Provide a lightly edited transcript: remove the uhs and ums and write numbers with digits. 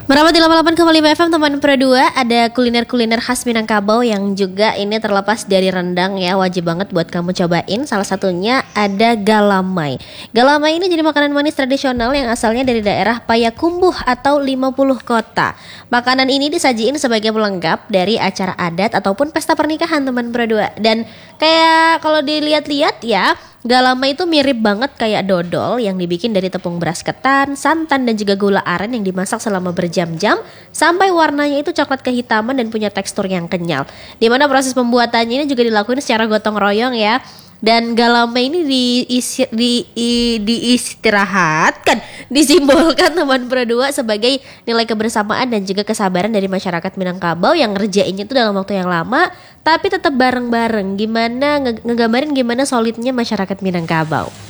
Merawat di 88,5 FM teman Pro 2. Ada kuliner-kuliner khas Minangkabau yang juga ini terlepas dari rendang ya. Wajib banget buat kamu cobain. Salah satunya ada galamai. Galamai ini jadi makanan manis tradisional yang asalnya dari daerah Payakumbuh atau 50 kota. Makanan ini disajiin sebagai pelengkap dari acara adat ataupun pesta pernikahan teman Pro 2. Dan kayak kalau dilihat-lihat ya, galamai itu mirip banget kayak dodol yang dibikin dari tepung beras ketan, santan dan juga gula aren yang dimasak selama berjam-jam sampai warnanya itu coklat kehitaman dan punya tekstur yang kenyal. Di mana proses pembuatannya ini juga dilakukan secara gotong royong ya. Dan galamai ini diistirahatkan, disimbolkan teman Pro 2 sebagai nilai kebersamaan dan juga kesabaran dari masyarakat Minangkabau yang ngerjainnya itu dalam waktu yang lama tapi tetap bareng-bareng. Gimana ngegambarin gimana solidnya masyarakat Minangkabau.